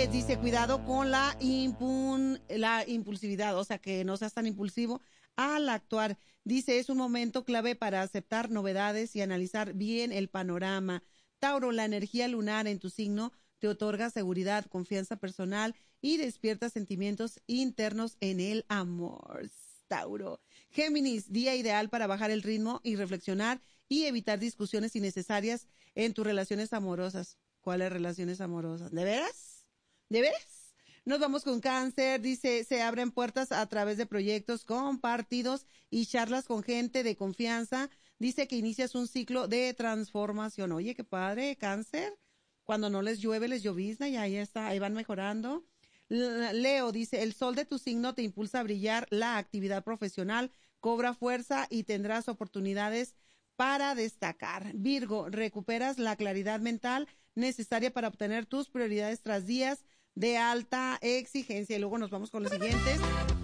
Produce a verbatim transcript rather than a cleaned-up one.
Aries dice, cuidado con la, impun, la impulsividad, o sea, que no seas tan impulsivo al actuar. Dice, es un momento clave para aceptar novedades y analizar bien el panorama. Tauro, la energía lunar en tu signo te otorga seguridad, confianza personal y despierta sentimientos internos en el amor. Tauro. Géminis, día ideal para bajar el ritmo y reflexionar y evitar discusiones innecesarias en tus relaciones amorosas. ¿Cuáles relaciones amorosas? ¿De veras? ¿De veras? Nos vamos con Cáncer. Dice, se abren puertas a través de proyectos compartidos y charlas con gente de confianza. Dice que inicias un ciclo de transformación. Oye, qué padre, Cáncer. Cuando no les llueve, les llovizna y ahí está, ahí van mejorando. Leo dice, el sol de tu signo te impulsa a brillar, la actividad profesional cobra fuerza y tendrás oportunidades para destacar. Virgo, recuperas la claridad mental necesaria para obtener tus prioridades tras días de alta exigencia. Y luego nos vamos con los siguientes.